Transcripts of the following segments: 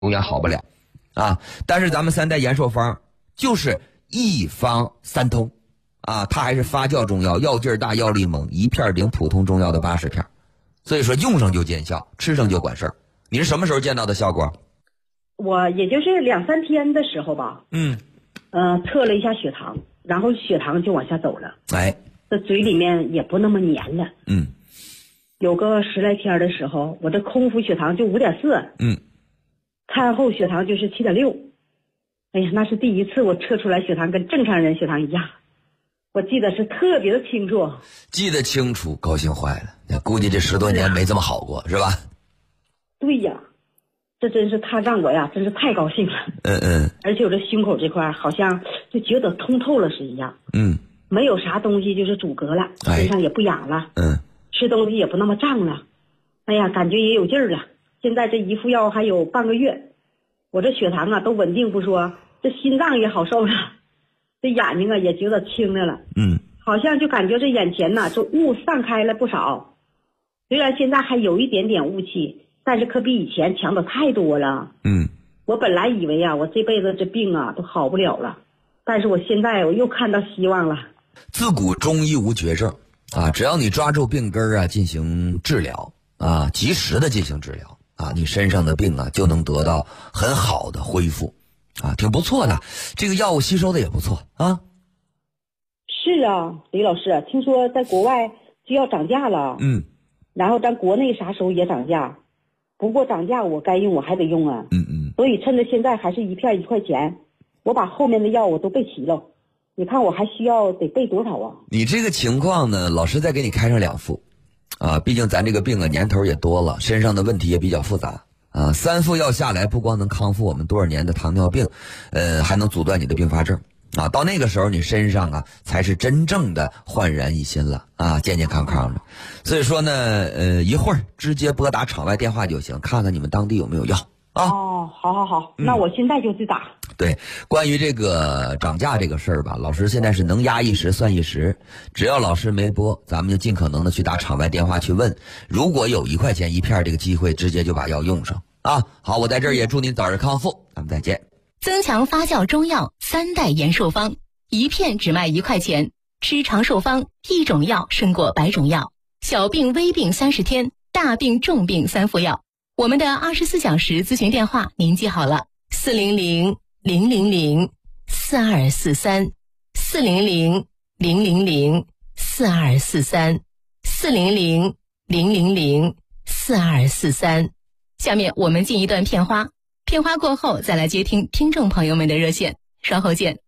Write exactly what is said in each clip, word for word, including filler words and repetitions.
永远好不了啊。但是咱们三代延寿方就是一方三通啊，它还是发酵中药，药劲儿大，药力猛，一片顶普通中药的八十片，所以说用上就见效，吃上就管事儿。你是什么时候见到的效果？ 我也就是两三天的时候吧， 嗯， 呃，测了一下血糖，然后血糖就往下走了， 哎， 这嘴里面也不那么黏了。 嗯， 有个十来天的时候，我的空腹血糖就五点四， 嗯， 餐后血糖就是七点六。哎呀，那是第一次我测出来血糖跟正常人血糖一样，我记得是特别的清楚。 记得清楚，高兴坏了。估计这十多年没这么好过，是吧？ 对呀，这真是他让我呀，真是太高兴了。 嗯嗯。 而且我这胸口这块好像就觉得通透了是一样。 嗯。 没有啥东西就是阻隔了，身上也不痒了。 嗯。 吃东西也不那么胀了。哎呀，感觉也有劲儿了。现在这一副药还有半个月，我这血糖啊都稳定不说，这心脏也好受了，这眼睛啊也觉得清亮了。 嗯。 好像就感觉这眼前呐，这雾散开了不少。虽然现在还有一点点雾气，但是可比以前强的太多了。 嗯， 我本来以为啊，我这辈子这病啊都好不了了，但是我现在我又看到希望了。 自古中医无绝症啊，只要你抓住病根啊进行治疗啊，及时的进行治疗啊，你身上的病啊就能得到很好的恢复啊，挺不错的。这个药物吸收的也不错啊。 是啊，李老师，听说在国外就要涨价了。 嗯。 然后咱国内啥时候也涨价，不过涨价我该用我还得用啊。 嗯嗯。 所以趁着现在还是一片一块钱，我把后面的药我都备齐了。你看我还需要得备多少啊？ 你这个情况呢，老师再给你开上两副，啊，毕竟咱这个病啊年头也多了，身上的问题也比较复杂啊。三副药下来，不光能康复我们多少年的糖尿病，呃，还能阻断你的并发症。啊，到那个时候你身上啊才是真正的焕然一新了啊，健健康康的。所以说呢，呃，一会儿直接拨打场外电话就行，看看你们当地有没有药啊。 哦，好好好， 嗯、 那我现在就去打。 对，关于这个涨价这个事儿吧，老师现在是能压一时算一时，只要老师没拨，咱们就尽可能的去打场外电话去问，如果有一块钱一片这个机会，直接就把药用上啊。好，我在这儿也祝您早日康复，咱们再见。 增强发酵中药三代延寿方，一片只卖一块钱，吃长寿方，一种药胜过百种药，小病微病三十天，大病重病三副药。我们的二十四小时咨询电话您记好了，四零零零零零四二四三，四零零零零零四二四三，四零零零零零四二四三。下面我们进一段片花。片花过后再来接听听众朋友们的热线，稍后见。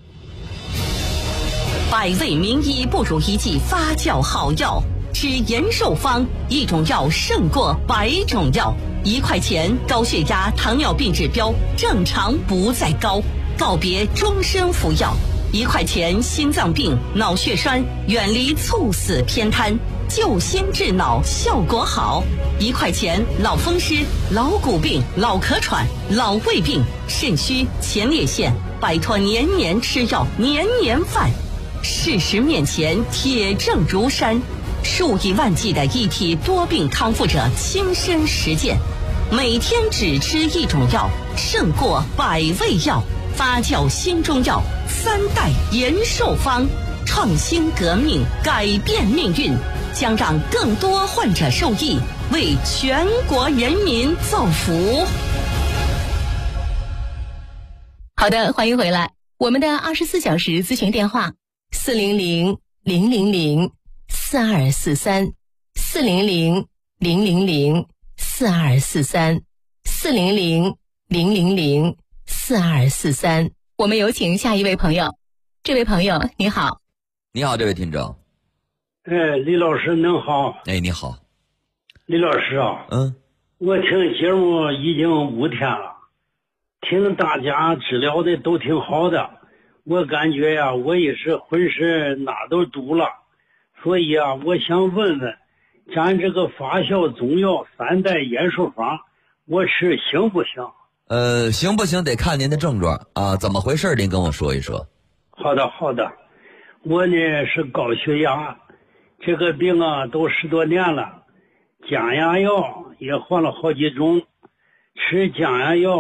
百味名医不如一剂发酵好药，吃延寿方，一种药胜过百种药。一块钱，高血压、糖尿病指标正常不再高，告别终身服药。一块钱，心脏病、脑血栓远离猝死偏瘫，救心治脑效果好。一块钱，老风湿、老骨病、老咳喘、老胃病、肾虚、前列腺，摆脱年年吃药、年年犯。事实面前，铁证如山，数以万计的一体多病康复者亲身实践，每天只吃一种药，胜过百味药。发酵新中药三代延寿方，创新革命，改变命运，将让更多患者受益，为全国人民造福。 好的，欢迎回来。我们的二十四小时咨询电话四零零零零零四二四三，四零零零零零四二四三，四零零零零零四二四三。我们有请下一位朋友。这位朋友你好。 你好，这位听众。 哎，李老师您好。 哎，你好。 李老师啊， 嗯， 我听节目已经五天了，听大家治疗的都挺好的，我感觉呀、啊，我也是浑身哪都堵了，所以啊，我想问问，咱这个发酵中药三代延寿方，我吃行不行？ 呃，行不行得看您的症状啊，怎么回事您跟我说一说。 好的好的，我呢是高血压，这个病啊都十多年了，降压药也换了好几种，吃降压药